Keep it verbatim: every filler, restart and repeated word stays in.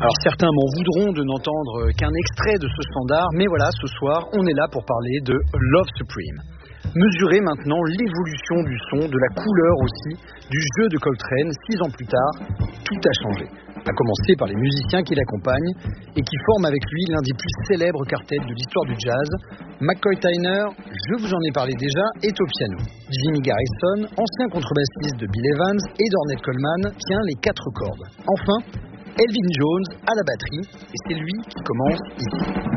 Alors certains m'en voudront de n'entendre qu'un extrait de ce standard, mais voilà, ce soir, on est là pour parler de Love Supreme. Mesurez maintenant l'évolution du son, de la couleur aussi, du jeu de Coltrane. Six ans plus tard, tout a changé. À commencer par les musiciens qui l'accompagnent et qui forment avec lui l'un des plus célèbres quartets de l'histoire du jazz. McCoy Tyner, je vous en ai parlé déjà, est au piano. Jimmy Garrison, ancien contrebassiste de Bill Evans et d'Ornette Coleman, tient les quatre cordes. Enfin, Elvin Jones à la batterie, et c'est lui qui commence ici.